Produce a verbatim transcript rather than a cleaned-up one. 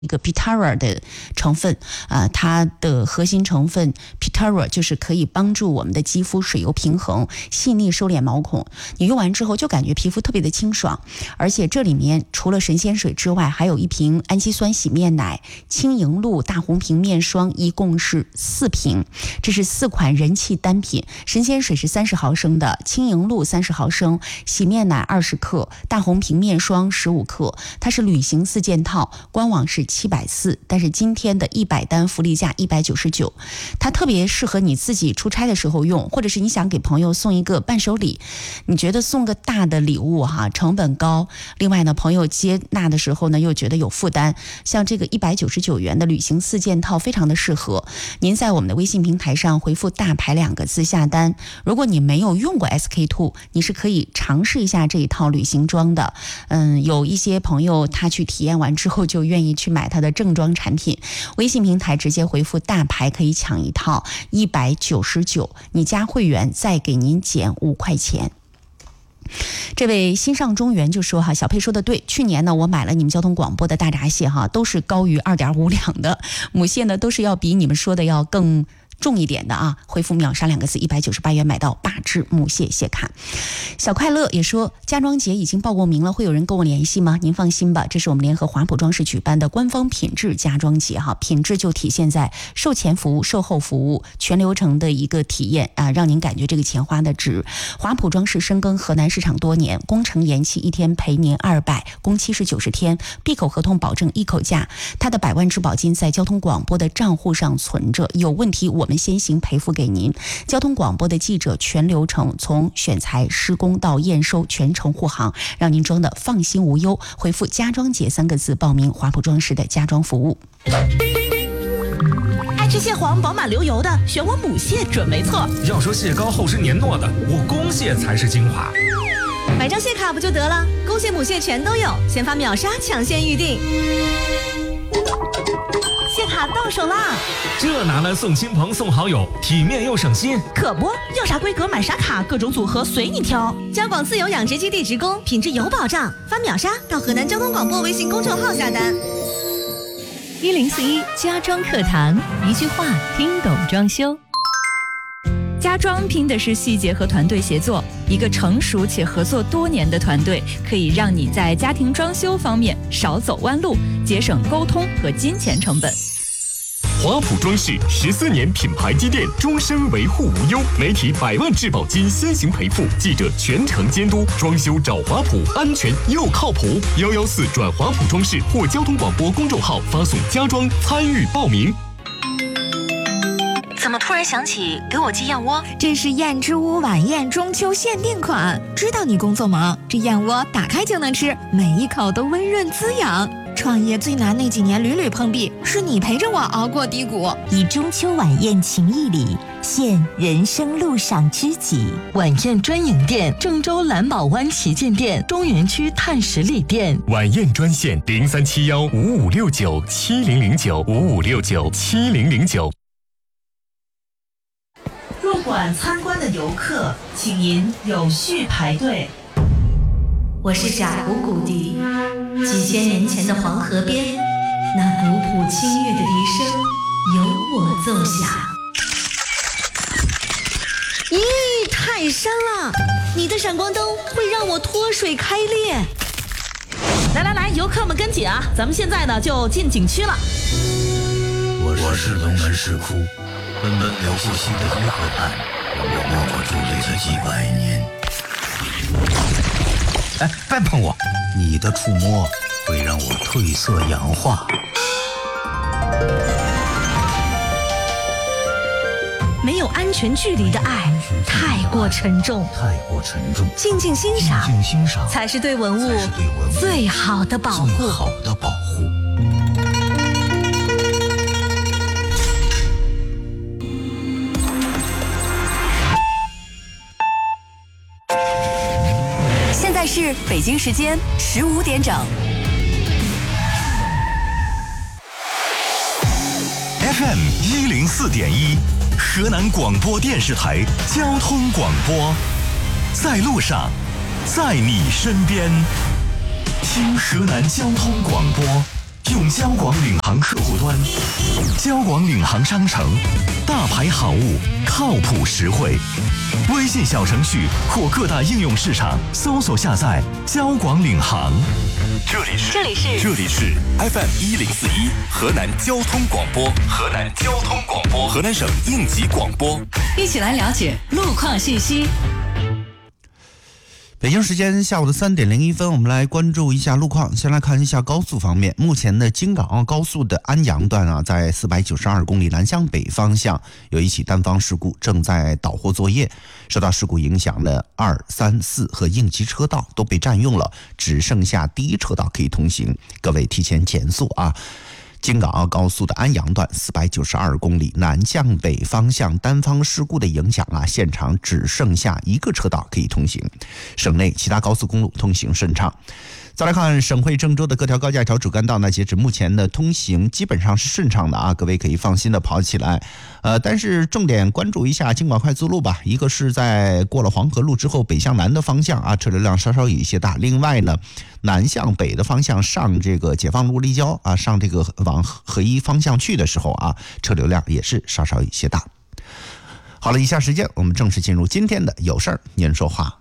一个 Pitara 的成分啊、呃，它的核心成分 Pitara 就是可以帮助我们的肌肤水油平衡、细腻收敛毛孔。你用完之后就感觉皮肤特别的清爽，而且这里面除了神仙水之外，还有一瓶氨基酸洗面奶、轻盈露大红瓶面霜，一共是四瓶。这是四款人气单品，神仙水是三十毫升的，轻盈露三十毫升，洗面奶二十克，大红瓶面霜十五克。它是旅行四件套，官网是七百四，但是今天的一百单福利价一百九十九。它特别适合你自己出差的时候用，或者是你想给朋友送一个伴手礼，你觉得送个大的礼物哈成本高，另外呢朋友接纳的时候呢又觉得有负担，像这个一百九十九元的旅行四件套非常的适合。您在我们的微信平台上回复大牌两个字下单，如果你没有用过 S K two， 你是可以尝试一下这一套旅行装的。嗯，有一些朋友他去体验完之后就愿意去买他的正装产品，微信平台直接回复大牌可以抢一套一百九十九，你加会员再给您减五块钱。这位新上中原就说哈，小佩说的对，去年呢我买了你们交通广播的大闸蟹哈，都是高于 二点五两的，母蟹呢都是要比你们说的要更重一点的啊，回复秒杀两个字，一百九十八元买到八只母蟹蟹卡。小快乐也说，家装节已经报过名了，会有人跟我联系吗？您放心吧，这是我们联合华普装饰举办的官方品质家装节哈，品质就体现在售前服务、售后服务全流程的一个体验啊，让您感觉这个钱花的值。华普装饰深耕河南市场多年，工程延期一天赔您二百，工期是九十天，闭口合同保证一口价。它的百万质保金在交通广播的账户上存着，有问题我们先行赔付给您。交通广播的记者全流程从选材、施工到验收全程护航，让您装的放心无忧。回复家装节三个字报名华普装饰的家装服务。 爱吃蟹黄饱满流油的，选我母蟹准没错。 要说蟹膏厚实黏糯的，我公蟹才是精华。 买张蟹卡不就得了？公蟹母蟹全都有，先发秒杀抢先预定。蟹卡到手啦！ 这拿来送亲朋送好友，体面又省心。 可不，要啥规格买啥卡，各种组合随你挑。交广自有养殖基地直供，品质有保障。发秒杀到河南交通广播微信公众号下单。 一零四一家装课堂，一句话听懂装修。家装拼的是细节和团队协作，一个成熟且合作多年的团队，可以让你在家庭装修方面少走弯路，节省沟通和金钱成本。 华普装饰十四年品牌积淀，终身维护无忧，媒体百万质保金先行赔付，记者全程监督，装修找华普，安全又靠谱。幺幺四转华普装饰或交通广播公众号发送家装参与报名。 怎么突然想起给我寄燕窝？ 这是燕之屋晚宴中秋限定款，知道你工作忙，这燕窝打开就能吃，每一口都温润滋养。创业最难那几年屡屡碰壁，是你陪着我熬过低谷。 以中秋晚宴情谊礼，献人生路上知己。 晚宴专营店：郑州蓝宝湾旗舰店、中原区碳十里店。 晚宴专线：零三七幺五五六九七零零九五五六九七零零九。 入馆参观的游客，请您有序排队。我是贾湖谷地，几千年前的黄河边，那古朴清越的笛声由我奏响。咦，太深了，你的闪光灯会让我脱水开裂。来来来，游客们跟紧啊，咱们现在呢就进景区了。 我是龙门石窟，奔奔流不息的银河畔，我默默伫立了几百年。哎，别碰我！你的触摸会让我褪色氧化。 没有安全距离的爱太过沉重， 太过沉重。 静静欣赏， 静静欣赏才是对文物最好的保护。 最好的保护。 现在是北京时间十五点整。 F M 一零四点一，河南广播电视台交通广播，在路上，在你身边，听河南交通广播， 用交广领航客户端，交广领航商城，大牌好物，靠谱实惠。微信小程序或各大应用市场搜索下载交广领航。 这里是这里是这里是 F M 一零四一河南交通广播，河南交通广播，河南省应急广播。 一起来了解路况信息。 北京时间下午的三点零一分，我们来关注一下路况。先来看一下高速方面，目前的京港澳高速的安阳段啊，在四百九十二公里南向北方向有一起单方事故正在导货作业，受到事故影响的二、三、四和应急车道都被占用了，只剩下第一车道可以通行，各位提前减速啊。京港澳高速的安阳段四百九十二公里南向北方向单方事故的影响啊，现场只剩下一个车道可以通行，省内其他高速公路通行顺畅。再来看省会郑州的各条高架桥主干道呢，截止目前的通行基本上是顺畅的啊，各位可以放心的跑起来。呃，但是重点关注一下京广快速路吧，一个是在过了黄河路之后北向南的方向啊，车流量稍稍有一些大。另外呢，南向北的方向上这个解放路立交啊，上这个往合一方向去的时候啊，车流量也是稍稍有些大。好了，以下时间我们正式进入今天的有事儿您说话。